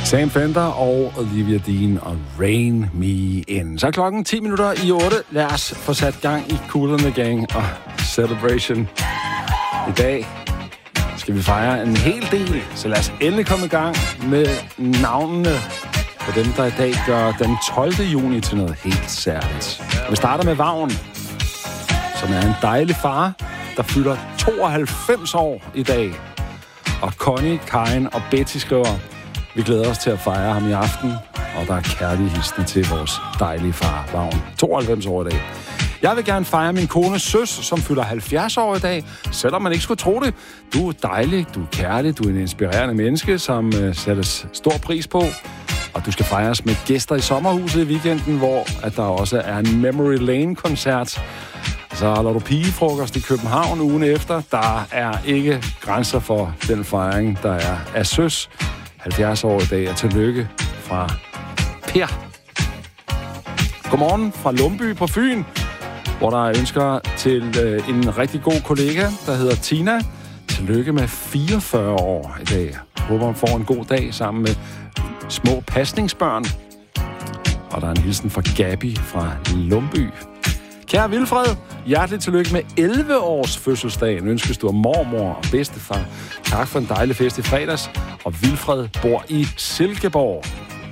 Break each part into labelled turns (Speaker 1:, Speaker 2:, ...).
Speaker 1: Sam Fender og Olivia Dean og Rain Me In. Så er klokken 10 minutter i 8. Lad os få sat gang i Kool and the Gang og Celebration. I dag skal vi fejre en hel del, så lad os endelig komme i gang med navnene på dem, der i dag gør den 12. juni til noget helt særligt. Vi starter med Vagn, som er en dejlig far, der fylder 92 år i dag. Og Connie, Karin og Betty skriver: vi glæder os til at fejre ham i aften, og der er kærlige hilsner til vores dejlige far, Vagn. 92 år i dag. Jeg vil gerne fejre min kone Søs, som fylder 70 år i dag, selvom man ikke skulle tro det. Du er dejlig, du er kærlig, du er en inspirerende menneske, som sættes stor pris på. Og du skal fejres med gæster i sommerhuset i weekenden, hvor at der også er en Memory Lane-koncert. Så holder du pigefrokost i København ugen efter. Der er ikke grænser for den fejring, der er af Søs. 70 år i dag, og tillykke fra Per. Godmorgen fra Lumby på Fyn, hvor der er ønsker til en rigtig god kollega, der hedder Tina. Tillykke med 44 år i dag. Håber, hun får en god dag sammen med små pasningsbørn. Og der er en hilsen fra Gabi fra Lumby. Kære Vilfred, hjerteligt tillykke med 11 års fødselsdagen. Ønskes du af mormor og bedstefar. Tak for en dejlig fest i fredags. Og Vilfred bor i Silkeborg.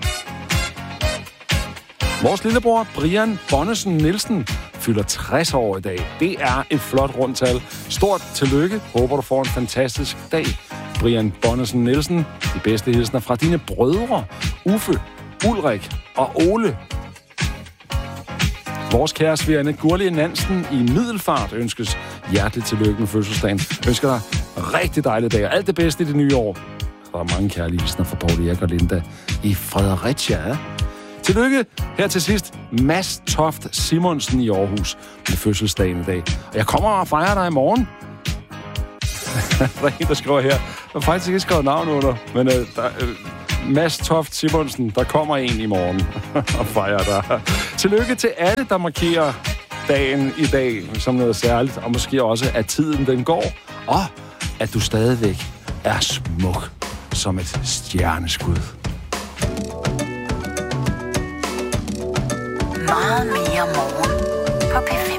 Speaker 1: Vores lillebror, Brian Bonnesen Nielsen, fylder 60 år i dag. Det er et flot rundtal. Stort tillykke. Håber, du får en fantastisk dag. Brian Bonnesen Nielsen, de bedste hilsner fra dine brødre, Uffe, Ulrik og Ole. Vores kære svigerinde Gurli Nansen i Middelfart ønskes hjerteligt tillykke med fødselsdagen. Ønsker dig rigtig dejlig dag og alt det bedste i det nye år. Der er mange kærlige hilsner fra Paul Erik og Linda i Fredericia. Tillykke her til sidst, Mads Toft Simonsen i Aarhus med fødselsdagen i dag. Og jeg kommer og fejrer dig i morgen. Der er en, der skriver her. Der er faktisk ikke skrevet navn under, men Mads Toft Simonsen, der kommer en i morgen og fejrer dig. Tillykke til alle, der markerer dagen i dag som noget særligt, og måske også, at tiden den går, og at du stadigvæk er smuk som et stjerneskud.
Speaker 2: Meget mere morgen på P5.